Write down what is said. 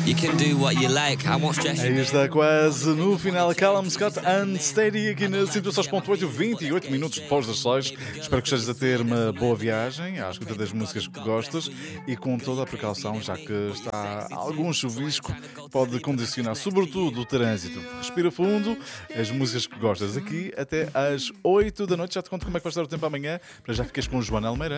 You can do what you like, I won't stress Aí you. está quase no final Callum Scott and Steady aqui na 106.8, 28 minutos depois das 6. Espero que estejas a ter uma boa viagem à escuta das músicas que gostas e com toda a precaução, já que está algum chuvisco, pode condicionar sobretudo o trânsito. Respira fundo, as músicas que gostas aqui até às 8 da noite. Já te conto como é que vai estar o tempo amanhã, para já ficas com Joana Almeida.